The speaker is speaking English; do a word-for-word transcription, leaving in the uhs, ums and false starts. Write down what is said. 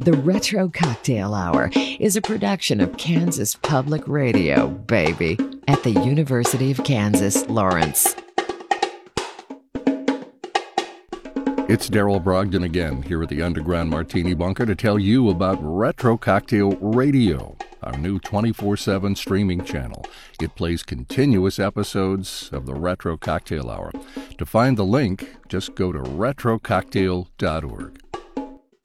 The Retro Cocktail Hour is a production of Kansas Public Radio, baby, at the University of Kansas, Lawrence. It's Daryl Brogdon again, here at the Underground Martini Bunker to tell you about Retro Cocktail Radio, our new twenty-four seven streaming channel. It plays continuous episodes of the Retro Cocktail Hour. To find the link, just go to retro cocktail dot org.